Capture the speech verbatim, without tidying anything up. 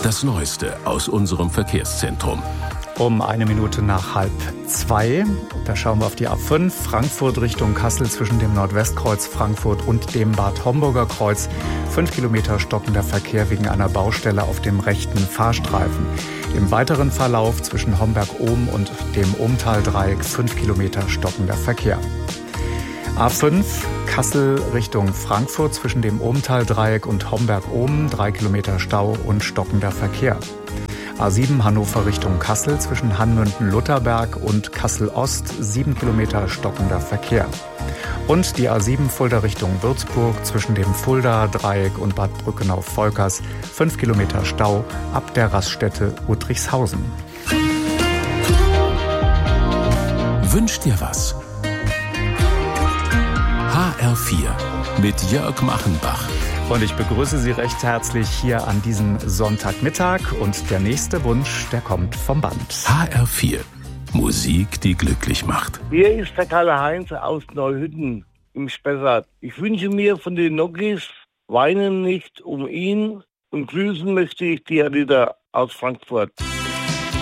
Das Neueste aus unserem Verkehrszentrum. Um eine Minute nach halb zwei. Da schauen wir auf die A fünf, Frankfurt Richtung Kassel zwischen dem Nordwestkreuz Frankfurt und dem Bad Homburger Kreuz. Fünf Kilometer stockender Verkehr wegen einer Baustelle auf dem rechten Fahrstreifen. Im weiteren Verlauf zwischen Homberg-Ohm und dem Ohmtal-Dreieck fünf Kilometer stockender Verkehr. A fünf, Kassel Richtung Frankfurt zwischen dem Ohmtal-Dreieck und Homberg-Ohm, drei Kilometer Stau und stockender Verkehr. A sieben, Hannover Richtung Kassel zwischen Hanmünden-Lutherberg und Kassel-Ost, sieben Kilometer stockender Verkehr. Und die A sieben, Fulda Richtung Würzburg zwischen dem Fulda-Dreieck und Bad Brückenau-Volkers, fünf Kilometer Stau ab der Raststätte Uttrichshausen. Wünsch dir was? H R vier mit Jörg Machenbach. Und ich begrüße Sie recht herzlich hier an diesem Sonntagmittag. Und der nächste Wunsch, der kommt vom Band. H R vier. Musik, die glücklich macht. Hier ist der Karl-Heinz aus Neuhütten im Spessart. Ich wünsche mir von den Nokis Weinen nicht um ihn und grüßen möchte ich die Rita aus Frankfurt.